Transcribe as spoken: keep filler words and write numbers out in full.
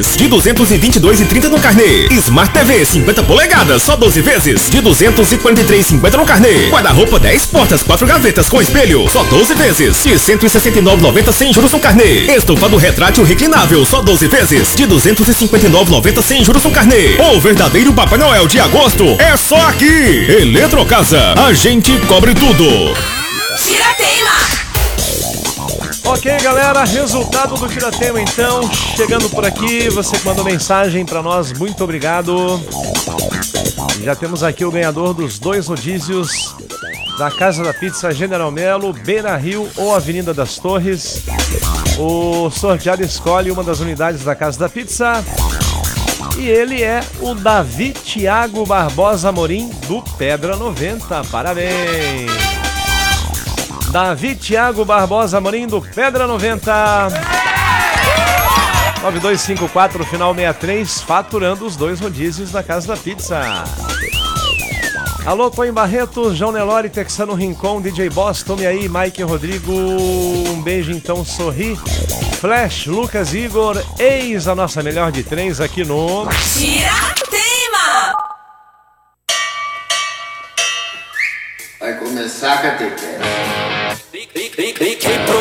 vezes de duzentos e vinte e dois reais e trinta centavos no carnê. Smart T V cinquenta polegadas, só doze vezes de duzentos e quarenta e três reais e cinquenta centavos no carnê. Guarda-roupa dez portas, quatro gavetas com espelho, só doze vezes de cento e sessenta e nove reais e noventa centavos sem juros no carnê. Estofado retrátil reclinável, só doze vezes de duzentos e cinquenta e nove reais e noventa centavos sem juros no carnê. O verdadeiro Papai Noel de agosto é só aqui. Eletrocasa, a gente cobre tudo. Tiratema! Ok, galera, resultado do Tiratema então, chegando por aqui, você que mandou mensagem pra nós, muito obrigado. Já temos aqui o ganhador dos dois rodízios da Casa da Pizza General Melo, Beira Rio ou Avenida das Torres. O sorteado escolhe uma das unidades da Casa da Pizza e ele é o Davi Thiago Barbosa Amorim, do Pedra noventa. Parabéns! Davi Thiago Barbosa Amorim, do Pedra noventa. nove dois cinco quatro, final sessenta e três, faturando os dois rodízios da Casa da Pizza. Alô, Tony Barreto, João Nelore, Texano Rincon, D J Boss, tome aí, Mike Rodrigo, um beijo então, sorri. Flash, Lucas Igor, eis a nossa melhor de três aqui no Tiratema! Vai começar a catequese. Fiquei